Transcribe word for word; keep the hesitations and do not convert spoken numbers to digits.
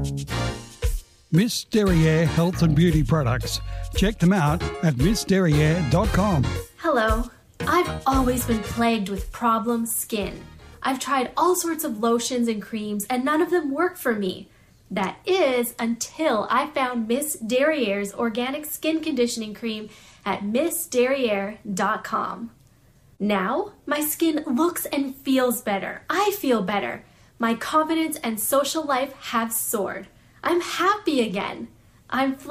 Miss Derriere Health and Beauty Products. Check them out at miss derriere dot com. Hello. I've always been plagued with problem skin. I've tried all sorts of lotions and creams and none of them work for me. That is until I found Miss Derriere's organic skin conditioning cream at miss derriere dot com. Now, my skin looks and feels better. I feel better. My confidence and social life have soared. I'm happy again. I'm